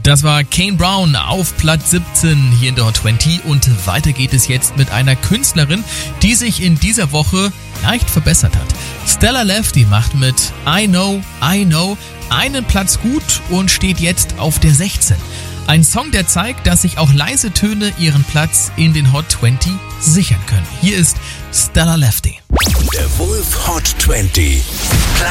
Das war Kane Brown auf Platz 17 hier in der Hot 20 und weiter geht es jetzt mit einer Künstlerin, die sich in dieser Woche leicht verbessert hat. Stella Lefty macht mit I Know einen Platz gut und steht jetzt auf der 16. Ein Song, der zeigt, dass sich auch leise Töne ihren Platz in den Hot 20 sichern können. Hier ist Stella Lefty. Der Wolf Hot 20.